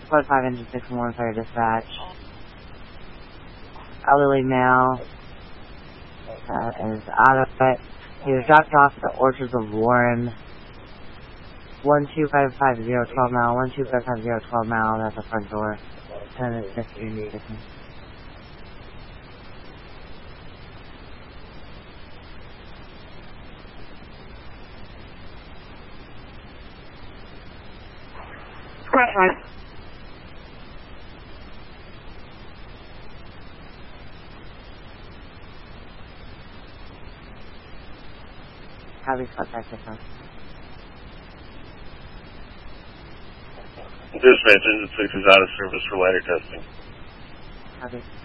Squad 5 Engine 6-1 Fire Dispatch. Elderly male is out of it. He was dropped off at the Orchards of Warren. 12550 12 mile, 12550 12 mile, that's the front door. 10 at 15. Squad 5. Copy, Squad 5 6 1. Dispatch, Engine 6 is out of service for ladder testing. Copy.